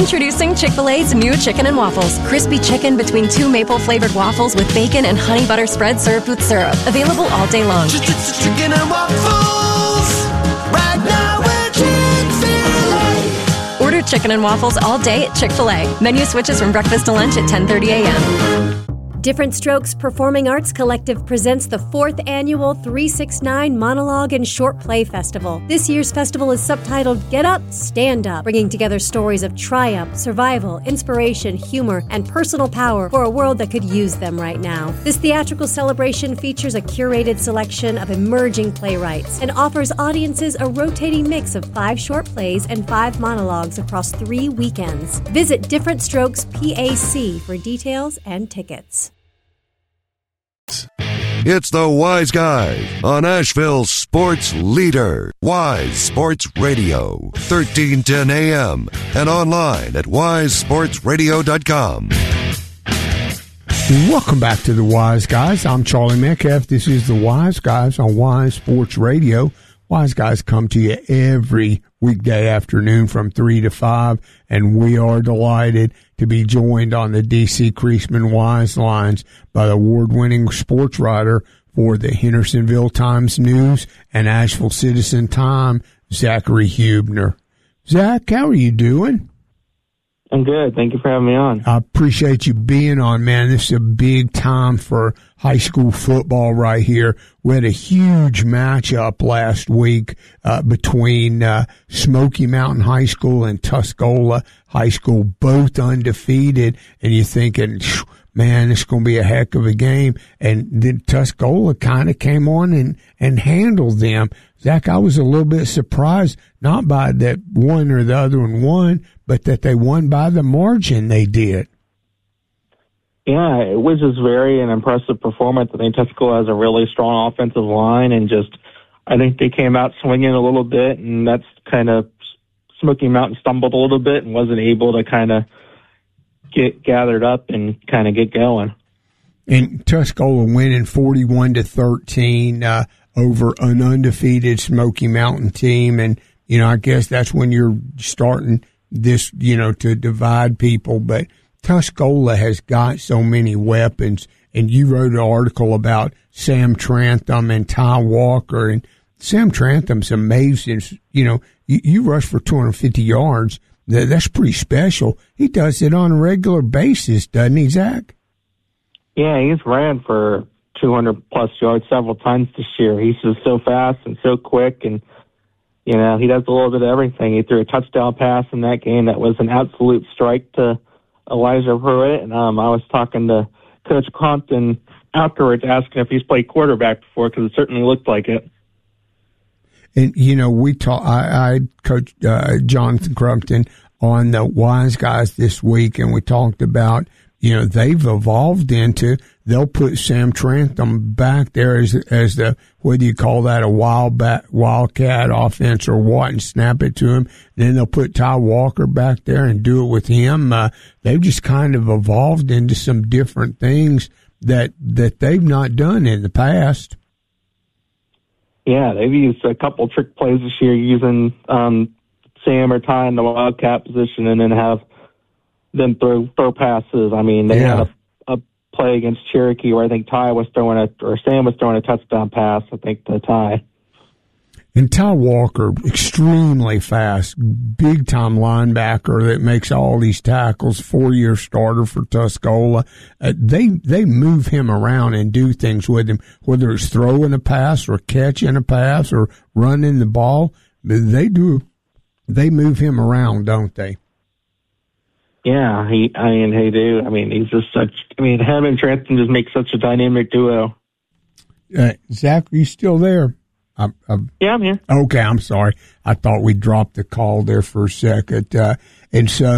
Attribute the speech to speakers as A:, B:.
A: Introducing Chick-fil-A's new Chicken and Waffles. Crispy chicken between two maple-flavored waffles with bacon and honey butter spread served with syrup. Available all day long.
B: Chicken and waffles. Right now we're Chick-fil-A.
A: Order Chicken and Waffles all day at Chick-fil-A. Menu switches from breakfast to lunch at 10:30 a.m.
C: Different Strokes Performing Arts Collective presents the 4th annual 369 Monologue and Short Play Festival. This year's festival is subtitled Get Up, Stand Up, bringing together stories of triumph, survival, inspiration, humor, and personal power for a world that could use them right now. This theatrical celebration features a curated selection of emerging playwrights and offers audiences a rotating mix of 5 short plays and 5 monologues across 3 weekends. Visit Different Strokes PAC for details and tickets.
D: It's the Wise Guys on Asheville's sports leader, Wise Sports Radio, 1310 AM, and online at wisesportsradio.com.
E: Welcome back to the Wise Guys. I'm Charlie Metcalf. This is the Wise Guys on Wise Sports Radio. Wise Guys come to you every weekday afternoon from 3 to 5, and we are delighted to be joined on the D.C. Creasman Wise Lines by the award-winning sports writer for the Hendersonville Times-News and Asheville Citizen-Time, Zachary Hubner. Zach, how are you doing?
F: I'm good. Thank you for having me on.
E: I appreciate you being on, man. This is a big time for high school football right here. We had a huge matchup last week between Smoky Mountain High School and Tuscola High School, both undefeated. And you're thinking, man, it's going to be a heck of a game. And then Tuscola kind of came on and handled them. Zach, I was a little bit surprised, not by that one or the other one won, but that they won by the margin they did.
F: Yeah, it was just an impressive performance. I think Tuscola has a really strong offensive line, and I think they came out swinging a little bit, and that's kind of Smoky Mountain stumbled a little bit and wasn't able to kind of get gathered up and kind of get going.
E: And Tuscola winning 41-13 over an undefeated Smoky Mountain team. And, I guess that's when you're starting this, to divide people. But Tuscola has got so many weapons. And you wrote an article about Sam Trantham and Ty Walker. And Sam Trantham's amazing. You rush for 250 yards. That's pretty special. He does it on a regular basis, doesn't he, Zach?
F: Yeah, he's ran for 200-plus yards several times this year. He's just so fast and so quick, and, he does a little bit of everything. He threw a touchdown pass in that game that was an absolute strike to Elijah Pruitt, and I was talking to Coach Compton afterwards asking if he's played quarterback before, because it certainly looked like it.
E: And, I coached Jonathan Crumpton on the Wise Guys this week, and we talked about, they've evolved into, they'll put Sam Trantham back there as the, whether you call that a wildcat offense or what, and snap it to him. Then they'll put Ty Walker back there and do it with him. They've just kind of evolved into some different things that they've not done in the past.
F: Yeah, they've used a couple trick plays this year using Sam or Ty in the wildcat position, and then have them throw passes. I mean, they had a play against Cherokee where I think Sam was throwing a touchdown pass, I think, to Ty.
E: And Ty Walker, extremely fast, big-time linebacker that makes all these tackles, 4-year starter for Tuscola. They move him around and do things with him, whether it's throwing a pass or catching a pass or running the ball. They move him around, don't they?
F: Yeah, they do. I mean, he's just him and Trenton just make such a dynamic duo.
E: Zach, are you still there?
F: Yeah, I'm here.
E: Okay, I'm sorry. I thought we dropped the call there for a second. And so